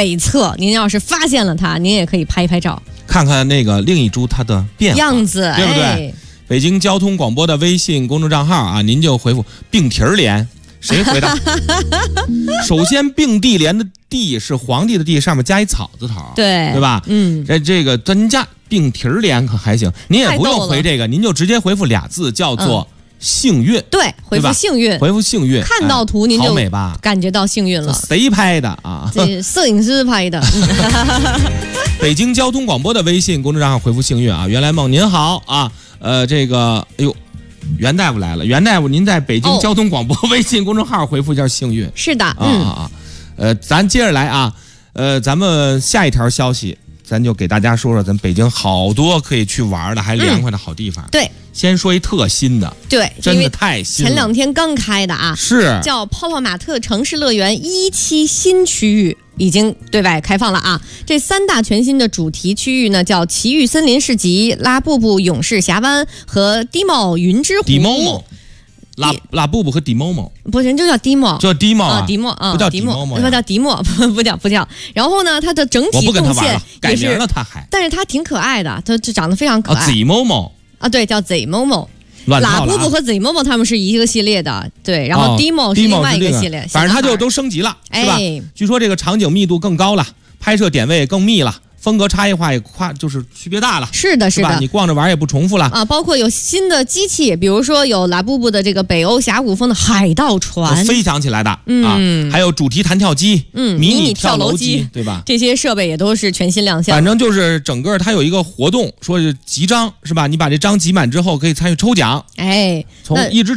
北侧，您要是发现了它，您也可以拍一拍照， 看看那个另一株它的变化样子， 对不对？ 哎北京交通广播的微信公众账号啊，您就回复并题儿连，谁回答？首先并蒂莲的蒂是皇帝的帝，上面加一草字头， 对吧？这个咱家并题儿连可还行，您也不用回这个，您就直接回复俩字，叫做幸运。 对，回复幸运， 回复幸运， 看到图您就好美吧？ 感觉到幸运了。 谁拍的啊？ 这摄影师拍的。 北京交通广播的微信公众账号回复幸运啊，原来梦您好啊，这个哎呦。袁大夫来了，袁大夫，您在北京交通广播微信公众号回复一下幸运。 是的， 咱接着来啊，咱们下一条消息，咱就给大家说说咱北京好多可以去玩的，还凉快的好地方。 对， 先说一特新的， 对， 真的太新了， 前2天刚开的啊， 是叫泡泡玛特城市乐园1期新区域。已经对外开放了啊！这3大全新的主题区域呢，叫奇遇森林市集、拉布布勇士峡湾和迪茂云之湖。 迪某某，拉布布和迪某某， 不是，人就叫迪茂， 叫迪茂啊， 迪茂啊， 不叫迪某某， 不叫迪茂，不叫。然后呢，它的整体动线改名了，它还， 但是它挺可爱的，它就长得非常可爱。 Z 某某啊，对，叫 Z 某某。 拉布布和 Z 某某他们是一个系列的，对，然后 Dimo 是另外一个系列， 反正它就都升级了，是吧？据说这个场景密度更高了，拍摄点位更密了，风格差异化也就是区别大了。 是的，是的， 你逛着玩也不重复了啊。包括有新的机器，比如说有拉布布的这个北欧峡谷风的海盗船， 飞翔起来的啊，还有主题弹跳机，迷你跳楼机，对吧？ 这些设备也都是全新亮相。 反正就是整个它有一个活动，说是集章是吧？你把这章集满之后可以参与抽奖， 哎， 从1直